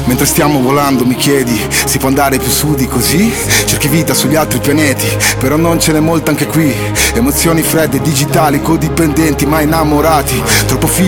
Mentre stiamo volando mi chiedi, si può andare più su di così? Cerchi vita sugli altri pianeti, però non ce n'è molta anche qui. Emozioni fredde, digitali, codipendenti, ma innamorati. Troppo